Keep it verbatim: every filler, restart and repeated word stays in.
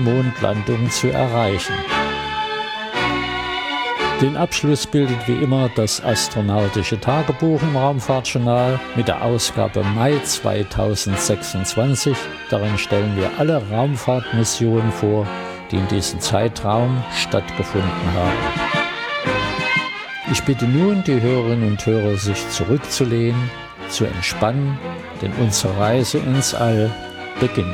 Mondlandung zu erreichen. Den Abschluss bildet wie immer das Astronautische Tagebuch im Raumfahrtjournal mit der Ausgabe Mai zweitausendsechsundzwanzig. Darin stellen wir alle Raumfahrtmissionen vor, die in diesem Zeitraum stattgefunden haben. Ich bitte nun die Hörerinnen und Hörer, sich zurückzulehnen, zu entspannen, denn unsere Reise ins All beginnt.